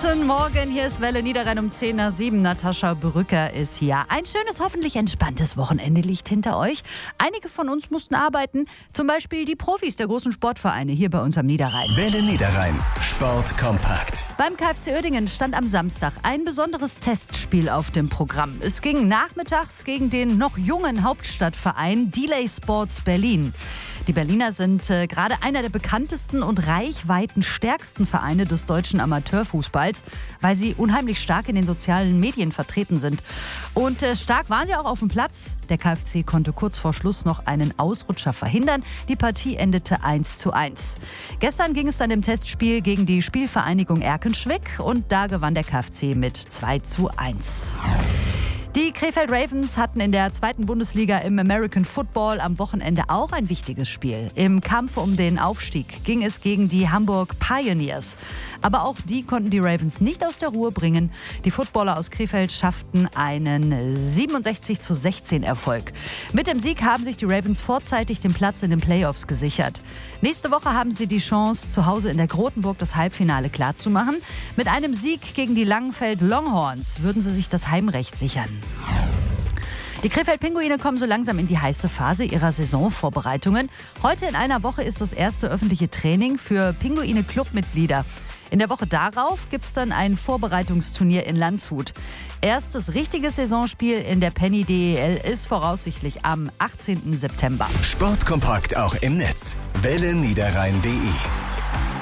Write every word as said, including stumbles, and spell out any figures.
Guten Morgen, hier ist Welle Niederrhein um zehn nach sieben. Natascha Brücker ist hier. Ein schönes, hoffentlich entspanntes Wochenende liegt hinter euch. Einige von uns mussten arbeiten, zum Beispiel die Profis der großen Sportvereine hier bei uns am Niederrhein. Welle Niederrhein, Sport kompakt. Beim K F C Uerdingen stand am Samstag ein besonderes Testspiel auf dem Programm. Es ging nachmittags gegen den noch jungen Hauptstadtverein Delay Sports Berlin. Die Berliner sind äh, gerade einer der bekanntesten und reichweitenstärksten Vereine des deutschen Amateurfußballs, weil sie unheimlich stark in den sozialen Medien vertreten sind. Und äh, stark waren sie auch auf dem Platz. Der K F C konnte kurz vor Schluss noch einen Ausrutscher verhindern. Die Partie endete eins zu eins. Gestern ging es dann im Testspiel gegen die Spielvereinigung Erkenschwick und da gewann der K F C mit zwei zu eins. Die Krefeld Ravens hatten in der zweiten Bundesliga im American Football am Wochenende auch ein wichtiges Spiel. Im Kampf um den Aufstieg ging es gegen die Hamburg Pioneers. Aber auch die konnten die Ravens nicht aus der Ruhe bringen. Die Footballer aus Krefeld schafften einen siebenundsechzig zu sechzehn Erfolg. Mit dem Sieg haben sich die Ravens vorzeitig den Platz in den Playoffs gesichert. Nächste Woche haben sie die Chance, zu Hause in der Grotenburg das Halbfinale klarzumachen. Mit einem Sieg gegen die Langenfeld Longhorns würden sie sich das Heimrecht sichern. Die Krefeld-Pinguine kommen so langsam in die heiße Phase ihrer Saisonvorbereitungen. Heute in einer Woche ist das erste öffentliche Training für Pinguine-Clubmitglieder. In der Woche darauf gibt es dann ein Vorbereitungsturnier in Landshut. Erstes richtiges Saisonspiel in der Penny D E L ist voraussichtlich am achtzehnten September. Sportkompakt auch im Netz. Welle Niederrhein punkt de